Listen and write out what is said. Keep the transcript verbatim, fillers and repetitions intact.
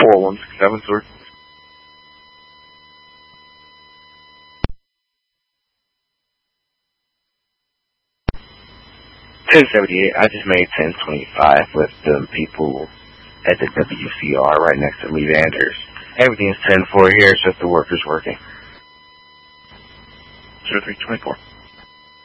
four one six seven, sir. ten seventy-eight, I just made ten twenty-five with the people at the W C R right next to Lee Vanders. Everything's ten four here, it's just the workers working. zero three twenty-four.